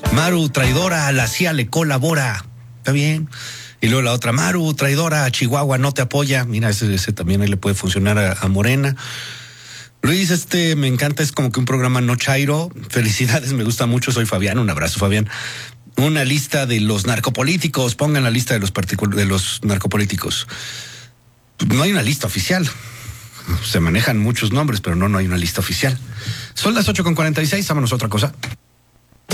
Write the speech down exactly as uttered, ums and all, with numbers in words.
Maru, traidora, a la C I A le colabora. Está bien. Y luego la otra, Maru, traidora, a Chihuahua no te apoya. Mira, ese, ese también le puede funcionar a, a Morena. Luis, este me encanta, es como que un programa no chairo. Felicidades, me gusta mucho, soy Fabián, un abrazo, Fabián. Una lista de los narcopolíticos, pongan la lista de los particul- de los narcopolíticos. No hay una lista oficial. Se manejan muchos nombres, pero no, no hay una lista oficial. Son las ocho con cuarenta y seis, vámonos a otra cosa.